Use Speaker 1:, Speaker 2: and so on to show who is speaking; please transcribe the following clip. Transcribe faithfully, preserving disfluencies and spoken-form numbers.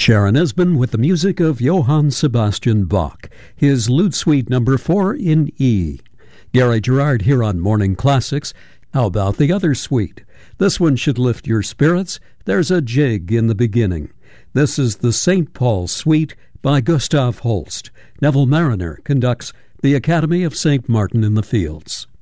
Speaker 1: Sharon Esben with the music of Johann Sebastian Bach, his Lute Suite number four in E. Gary Gerard here on Morning Classics. How about the other suite? This one should lift your spirits. There's a jig in the beginning. This is the Saint Paul Suite by Gustav Holst. Neville Mariner conducts the Academy of Saint Martin in the Fields.